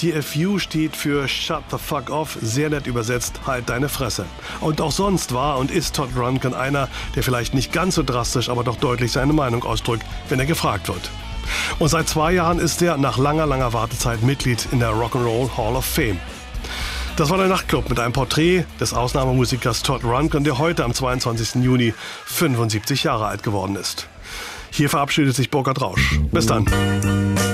TFU steht für Shut the Fuck Off, sehr nett übersetzt, halt deine Fresse. Und auch sonst war und ist Todd Rundgren einer, der vielleicht nicht ganz so drastisch, aber doch deutlich seine Meinung ausdrückt, wenn er gefragt wird. Und seit 2 Jahren ist er nach langer Wartezeit Mitglied in der Rock'n'Roll Hall of Fame. Das war der Nachtclub mit einem Porträt des Ausnahmemusikers Todd Rundgren, der heute am 22. Juni 75 Jahre alt geworden ist. Hier verabschiedet sich Burkhard Rausch. Bis dann.